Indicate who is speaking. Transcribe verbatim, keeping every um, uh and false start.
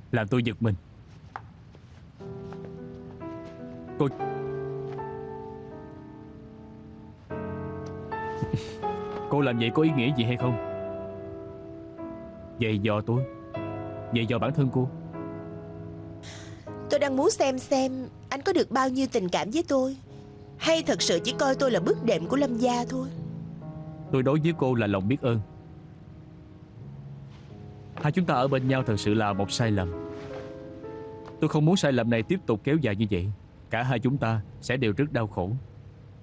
Speaker 1: làm tôi giật mình. Cô Cô làm vậy có ý nghĩa gì hay không? Vậy dò tôi, vậy dò bản thân cô.
Speaker 2: Tôi đang muốn xem xem anh có được bao nhiêu tình cảm với tôi, hay thật sự chỉ coi tôi là bước đệm của Lâm gia thôi.
Speaker 1: Tôi đối với cô là lòng biết ơn. Hai chúng ta ở bên nhau thật sự là một sai lầm. Tôi không muốn sai lầm này tiếp tục kéo dài như vậy. Cả hai chúng ta sẽ đều rất đau khổ.